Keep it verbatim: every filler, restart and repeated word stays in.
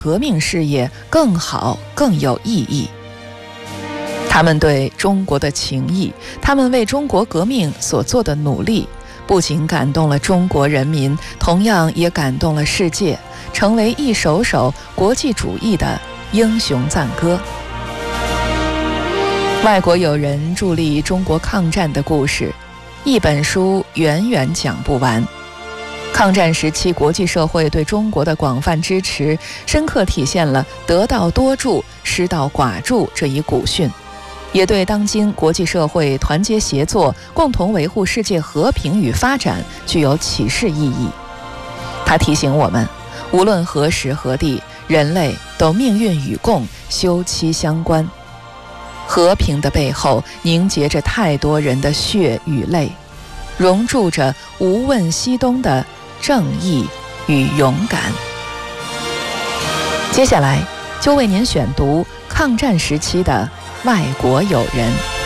革命事业更好更有意义。他们对中国的情谊，他们为中国革命所做的努力，不仅感动了中国人民，同样也感动了世界，成为一首首国际主义的英雄赞歌。外国友人助力中国抗战的故事，一本书远远讲不完。抗战时期国际社会对中国的广泛支持，深刻体现了得道多助、失道寡助这一古训，也对当今国际社会团结协作、共同维护世界和平与发展具有启示意义。它提醒我们，无论何时何地，人类都命运与共，休戚相关。和平的背后凝结着太多人的血与泪，熔铸着无问西东的正义与勇敢。接下来就为您选读抗战时期的外国友人。